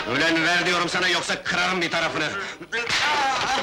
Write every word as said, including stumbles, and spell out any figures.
Ulan ver diyorum sana, yoksa kırarım bir tarafını!